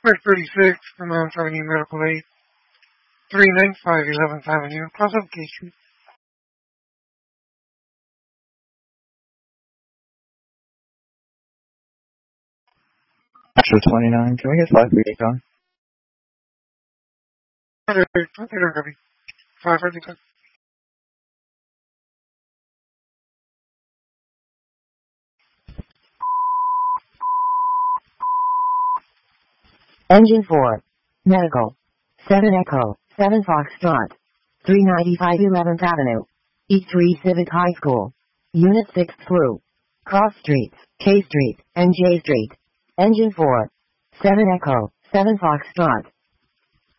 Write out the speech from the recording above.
Flight 36 from Mount Avenue Medical Aid, 395 11th Avenue, classification. Actual 29, can we get 5 feet on? Copy. 545. Engine 4. Medical. 7 Echo, 7 Foxtrot. 395 11th Avenue. E3 Civic High School. Unit 6 through. Cross Streets, K Street, and J Street. Engine 4. 7 Echo, 7 Foxtrot.